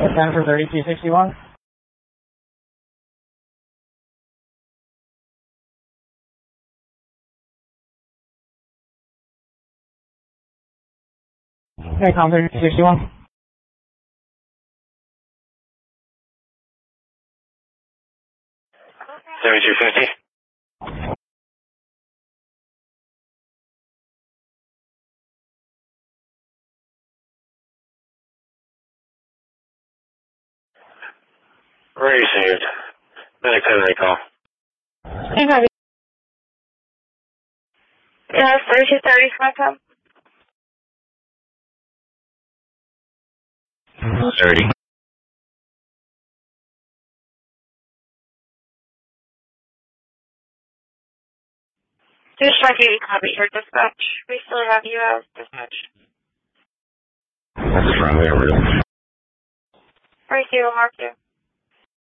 10 for 3261. Okay, Tom 3261. $72.50. Received. Next Henry call. Hey, Bobby. Yeah, 3230, Tom. 30. Just checking you copy your dispatch. We still have you as dispatch. That's from there, really. Right here, Mark 2.